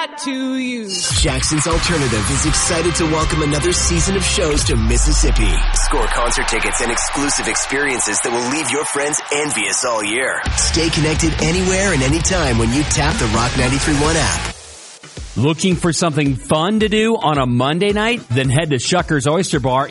that to you. Jackson's Alternative is excited to welcome another season of shows to Mississippi. Score concert tickets and exclusive experiences that will leave your friends envious all year. Stay connected anywhere and anytime when you tap the Rock 93.1 app. Looking for something fun to do on a Monday night? Then head to Shucker's Oyster Bar